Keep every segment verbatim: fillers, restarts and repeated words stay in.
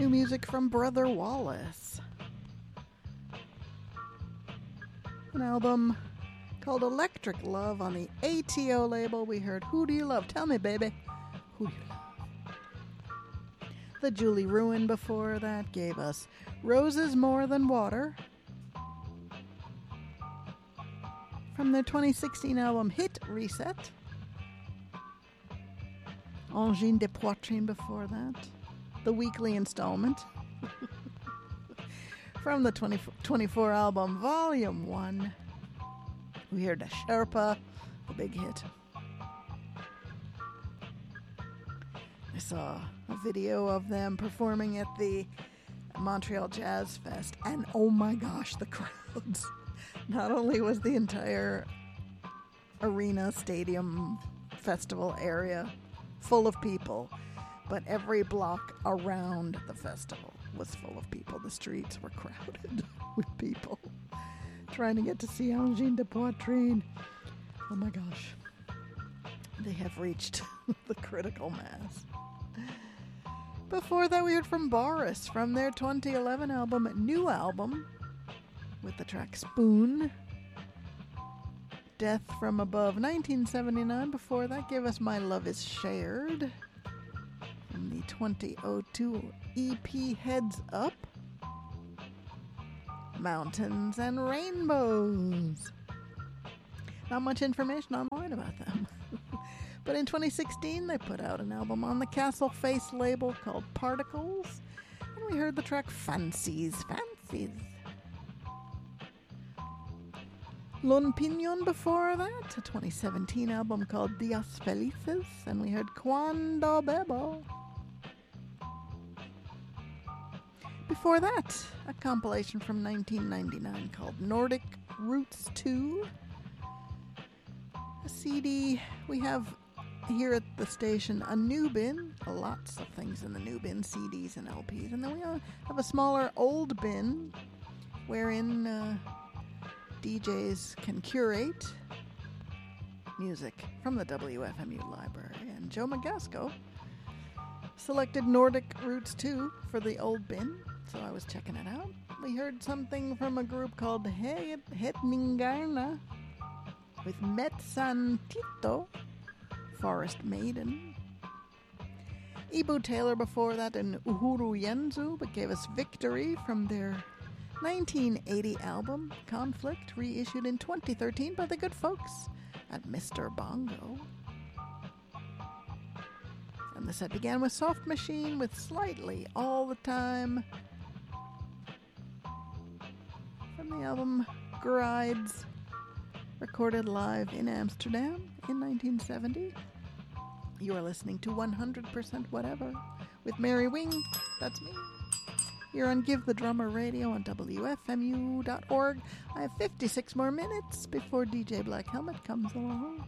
New music from Brother Wallace. An album called Electric Love on the A T O label. We heard Who Do You Love? Tell me, baby. Who do you love? The Julie Ruin before that gave us Roses More Than Water. From their twenty sixteen album Hit Reset. Angine de Poitrine before that. The weekly installment. From the twenty twenty-four album Volume one. We heard a Sherpa, the big hit. I saw a video of them performing at the Montreal Jazz Fest, and oh my gosh, the crowds. Not only was the entire arena, stadium, festival area full of people, but every block around the festival was full of people. The streets were crowded with people trying to get to see Angine de Poitrine. Oh my gosh. They have reached the critical mass. Before that, we heard from Boris from their twenty eleven album, New Album, with the track Spoon. Death from Above, nineteen seventy-nine. Before that, gave us My Love Is Shared from the twenty oh two E P Heads Up. Mountains and Rainbows. Not much information online about them. But in twenty sixteen, they put out an album on the Castle Face label called Particles. And we heard the track Fancies, Fancies. Lon Pinon before that, a twenty seventeen album called Dias Felices, and we heard Cuando Bebo. Before that, a compilation from nineteen ninety-nine called Nordic Roots two. A C D we have here at the station, a new bin, lots of things in the new bin, C Ds and L Ps, and then we have a smaller old bin wherein uh, D Js can curate music from the W F M U library. And Joe Magasco selected Nordic Roots two for the old bin, so I was checking it out. We heard something from a group called Hetningarna with Metsantito, Forest Maiden. Ibu Taylor before that and Uhuru Yenzu, but gave us Victory from their nineteen eighty album, Conflict, reissued in twenty thirteen by the good folks at Mister Bongo. And the set began with Soft Machine with Slightly All the Time from the album Grides, recorded live in Amsterdam in nineteen seventy. You are listening to one hundred percent Whatever with Mary Wing, that's me. You're on Give the Drummer Radio on W F M U dot org. I have fifty-six more minutes before D J Black Helmet comes along.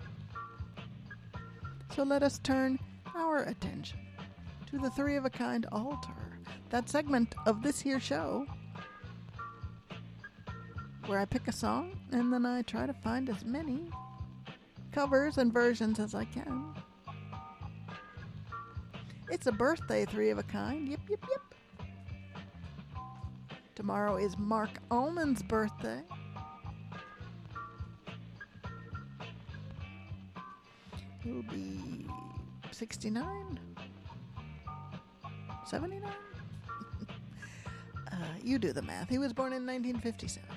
So let us turn our attention to the Three of a Kind Altar, that segment of this here show where I pick a song and then I try to find as many covers and versions as I can. It's a birthday Three of a Kind. Yip, yip, yip. Tomorrow is Mark Allman's birthday. He'll be sixty-nine? seventy-nine? uh, you do the math. He was born in nineteen fifty-seven.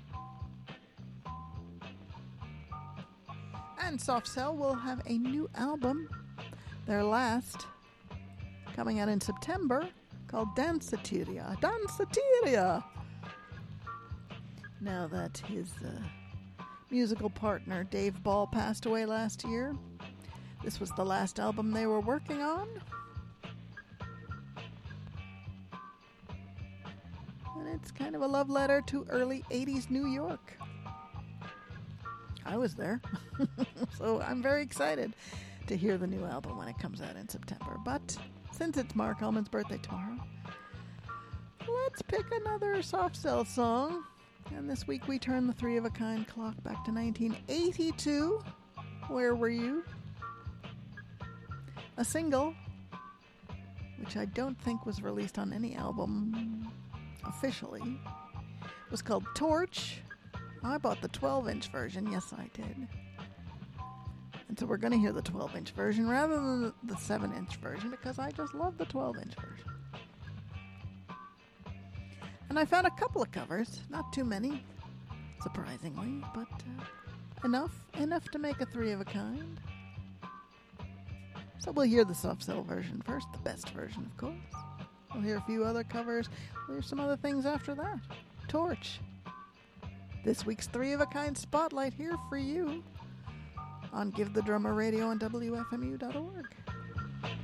And Soft Cell will have a new album, their last, coming out in September, called Danceteria. Danceteria! Now that his uh, musical partner Dave Ball passed away last year, this was the last album they were working on. And it's kind of a love letter to early eighties New York. I was there. So I'm very excited to hear the new album when it comes out in September. But since it's Mark Allman's birthday tomorrow, let's pick another Soft Cell song. And this week we turn the Three of a Kind clock back to nineteen eighty-two. Where were you? A single which I don't think was released on any album officially. It was called Torch. I bought the twelve-inch version. Yes, I did. And so we're going to hear the twelve-inch version rather than the seven-inch version because I just love the twelve-inch version. And I found a couple of covers, not too many, surprisingly, but uh, enough, enough to make a three of a kind. So we'll hear the soft cell version first, the best version, of course. We'll hear a few other covers. We'll hear some other things after that. Torch. This week's three of a kind spotlight here for you on Give the Drummer Radio on W F M U dot org.